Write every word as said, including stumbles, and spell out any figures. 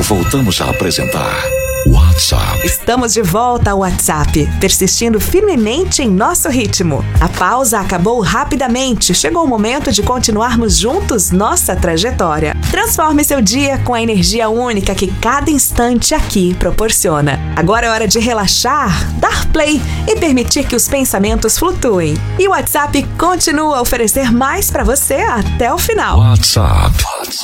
Voltamos a apresentar WhatsApp. Estamos de volta ao WhatsApp, persistindo firmemente em nosso ritmo. A pausa acabou rapidamente, chegou o momento de continuarmos juntos nossa trajetória. Transforme seu dia com a energia única que cada instante aqui proporciona. Agora é hora de relaxar, dar play e permitir que os pensamentos flutuem. E o WhatsApp continua a oferecer mais para você até o final. WhatsApp.